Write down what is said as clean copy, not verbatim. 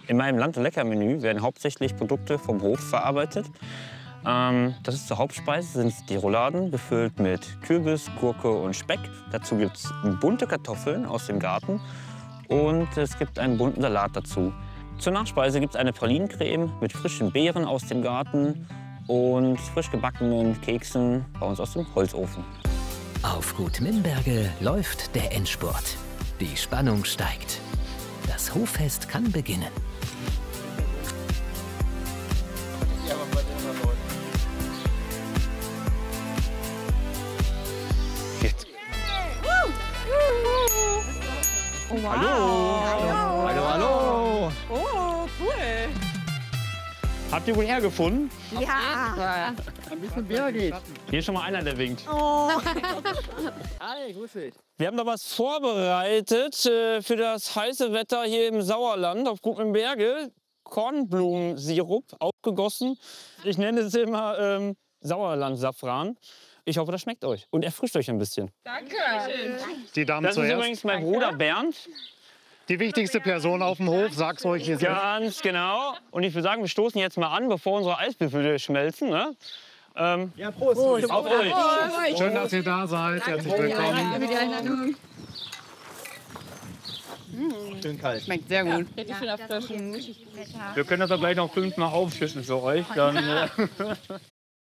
In meinem Land- und Lecker-Menü werden hauptsächlich Produkte vom Hof verarbeitet. Das ist zur Hauptspeise sind die Rouladen, gefüllt mit Kürbis, Gurke und Speck. Dazu gibt es bunte Kartoffeln aus dem Garten und es gibt einen bunten Salat dazu. Zur Nachspeise gibt es eine Pralinencreme mit frischen Beeren aus dem Garten und frisch gebackenen Keksen bei uns aus dem Holzofen. Auf Gut Mimberge läuft der Endspurt. Die Spannung steigt. Das Hoffest kann beginnen. Oh, wow. Hallo! Hallo, hallo! Oh, cool. Habt ihr wohl hergefunden? Ja. Ein bisschen Birgit. Hier ist schon mal einer, der winkt. Oh. Hi, grüß dich. Wir haben da was vorbereitet für das heiße Wetter hier im Sauerland auf Gut Berge. Kornblumensirup aufgegossen. Ich nenne es immer Sauerland-Safran. Ich hoffe, das schmeckt euch und erfrischt euch ein bisschen. Danke. Die Damen Das ist zuerst. übrigens mein Bruder Bernd. Die wichtigste Person auf dem Hof, sag's euch jetzt. Ganz genau. Und ich würde sagen, wir stoßen jetzt mal an, bevor unsere Eiswürfel schmelzen. Ne? Ja, Prost. Auf euch. Schön, dass ihr da seid. Herzlich willkommen. Schön kalt. Schmeckt sehr gut. Richtig schön erfrischend. Wir können das auch gleich noch 5-mal aufschütten für euch. Dann,